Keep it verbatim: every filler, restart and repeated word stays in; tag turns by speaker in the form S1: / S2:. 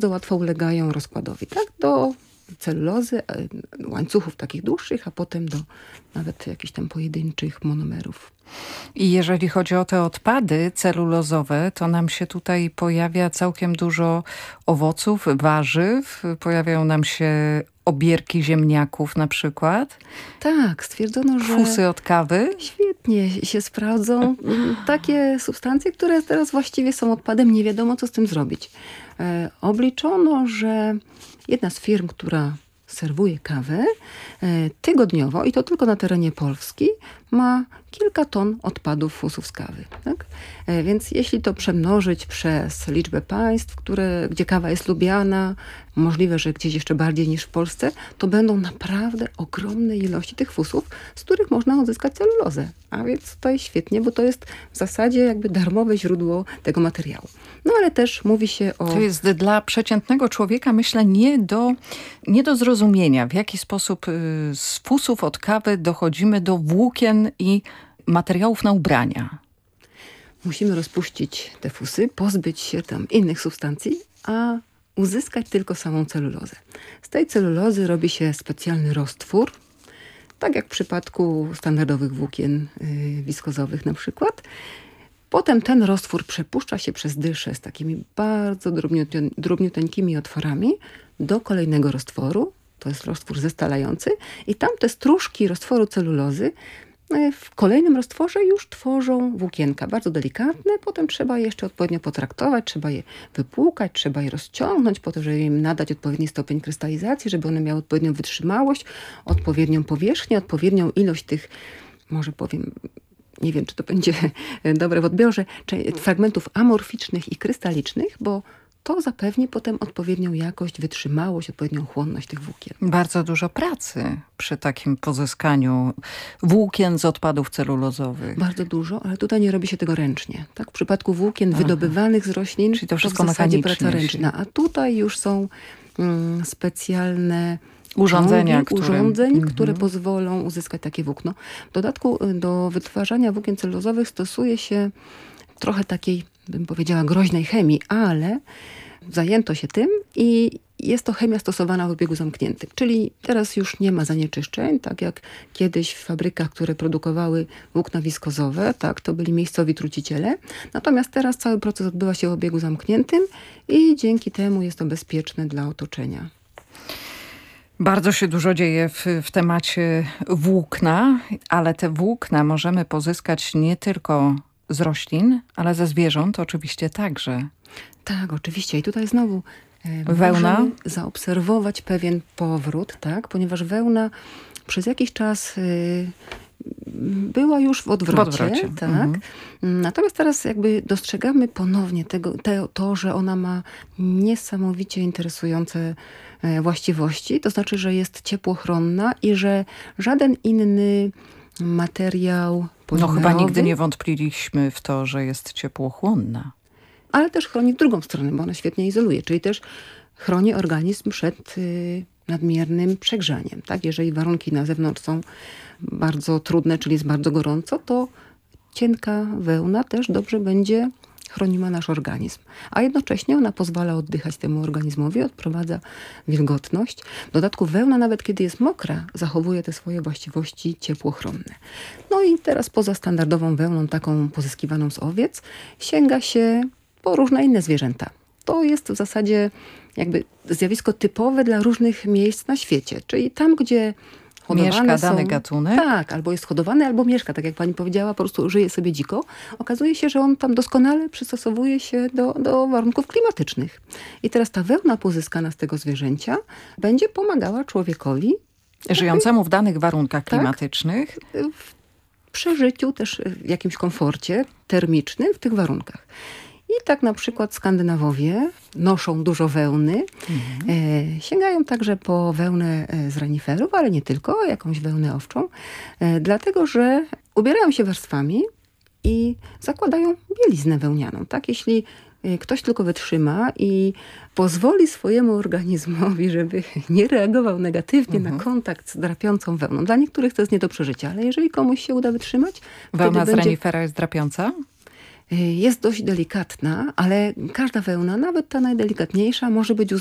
S1: bardzo łatwo ulegają rozkładowi. Tak, do celulozy, łańcuchów takich dłuższych, a potem do nawet jakichś tam pojedynczych monomerów.
S2: I jeżeli chodzi o te odpady celulozowe, to nam się tutaj pojawia całkiem dużo owoców, warzyw, pojawiają nam się obierki ziemniaków na przykład.
S1: Tak, stwierdzono, że...
S2: Fusy od kawy.
S1: Świetnie się sprawdzą takie substancje, które teraz właściwie są odpadem, nie wiadomo co z tym zrobić. E, obliczono, że jedna z firm, która serwuje kawę e, tygodniowo, i to tylko na terenie Polski, ma kilka ton odpadów fusów z kawy. Tak? E, więc jeśli to przemnożyć przez liczbę państw, które, gdzie kawa jest lubiana, możliwe, że gdzieś jeszcze bardziej niż w Polsce, to będą naprawdę ogromne ilości tych fusów, z których można odzyskać celulozę. A więc to jest świetnie, bo to jest w zasadzie jakby darmowe źródło tego materiału. No ale też mówi się o...
S2: To jest dla przeciętnego człowieka, myślę, nie do, nie do zrozumienia, w jaki sposób z fusów od kawy dochodzimy do włókien i materiałów na ubrania.
S1: Musimy rozpuścić te fusy, pozbyć się tam innych substancji, a uzyskać tylko samą celulozę. Z tej celulozy robi się specjalny roztwór, tak jak w przypadku standardowych włókien yy, wiskozowych na przykład. Potem ten roztwór przepuszcza się przez dyszę z takimi bardzo drobniuteńkimi otworami do kolejnego roztworu. To jest roztwór zestalający i tam te stróżki roztworu celulozy w kolejnym roztworze już tworzą włókienka, bardzo delikatne. Potem trzeba je jeszcze odpowiednio potraktować, trzeba je wypłukać, trzeba je rozciągnąć po to, żeby im nadać odpowiedni stopień krystalizacji, żeby one miały odpowiednią wytrzymałość, odpowiednią powierzchnię, odpowiednią ilość tych, może powiem, nie wiem, czy to będzie dobre w odbiorze, czy fragmentów amorficznych i krystalicznych, bo to zapewni potem odpowiednią jakość, wytrzymałość, odpowiednią chłonność tych włókien.
S2: Bardzo dużo pracy przy takim pozyskaniu włókien z odpadów celulozowych.
S1: Bardzo dużo, ale tutaj nie robi się tego ręcznie. Tak, w przypadku włókien Aha. wydobywanych z roślin,
S2: czyli to wszystko
S1: w zasadzie praca
S2: mechanicznie.
S1: ręczna. A tutaj już są mm, specjalne
S2: urządzenia,
S1: ciągi,
S2: które...
S1: urządzeń,
S2: Mhm.
S1: które pozwolą uzyskać takie włókno. W dodatku do wytwarzania włókien celulozowych stosuje się trochę takiej, bym powiedziała, groźnej chemii, ale zajęto się tym i jest to chemia stosowana w obiegu zamkniętym. Czyli teraz już nie ma zanieczyszczeń, tak jak kiedyś w fabrykach, które produkowały włókna wiskozowe, tak, to byli miejscowi truciciele. Natomiast teraz cały proces odbywa się w obiegu zamkniętym i dzięki temu jest to bezpieczne dla otoczenia.
S2: Bardzo się dużo dzieje w, w temacie włókna, ale te włókna możemy pozyskać nie tylko z roślin, ale ze zwierząt oczywiście także.
S1: Tak, oczywiście. I tutaj znowu e,
S2: wełna
S1: możemy zaobserwować pewien powrót, tak, ponieważ wełna przez jakiś czas y, była już w odwrocie. W odwrocie. Tak. Mhm. Natomiast teraz jakby dostrzegamy ponownie tego, te, to, że ona ma niesamowicie interesujące e, właściwości. To znaczy, że jest ciepłochronna i że żaden inny materiał
S2: No chyba nigdy nie wątpliliśmy w to, że jest ciepłochłonna.
S1: Ale też chroni w drugą stronę, bo ona świetnie izoluje, czyli też chroni organizm przed y, nadmiernym przegrzaniem. Tak? Jeżeli warunki na zewnątrz są bardzo trudne, czyli jest bardzo gorąco, to cienka wełna też dobrze będzie chroniła nasz organizm. A jednocześnie ona pozwala oddychać temu organizmowi, odprowadza wilgotność. W dodatku wełna, nawet kiedy jest mokra, zachowuje te swoje właściwości ciepłochronne. No i teraz poza standardową wełną, taką pozyskiwaną z owiec, sięga się po różne inne zwierzęta. To jest w zasadzie jakby zjawisko typowe dla różnych miejsc na świecie. Czyli tam, gdzie
S2: mieszka
S1: są,
S2: dany gatunek?
S1: Tak, albo jest hodowany, albo mieszka, tak jak pani powiedziała, po prostu żyje sobie dziko. Okazuje się, że on tam doskonale przystosowuje się do, do warunków klimatycznych. I teraz ta wełna pozyskana z tego zwierzęcia będzie pomagała człowiekowi
S2: żyjącemu w danych warunkach klimatycznych.
S1: Tak, w przeżyciu, też w jakimś komforcie termicznym w tych warunkach. I tak na przykład Skandynawowie noszą dużo wełny. Mhm. E, sięgają także po wełnę z reniferów, ale nie tylko, jakąś wełnę owczą. E, dlatego, że ubierają się warstwami i zakładają bieliznę wełnianą. Tak? Jeśli ktoś tylko wytrzyma i pozwoli swojemu organizmowi, żeby nie reagował negatywnie mhm. na kontakt z drapiącą wełną. Dla niektórych to jest nie do przeżycia, ale jeżeli komuś się uda wytrzymać...
S2: Wełna z
S1: będzie...
S2: renifera jest drapiąca?
S1: Jest dość delikatna, ale każda wełna, nawet ta najdelikatniejsza, może być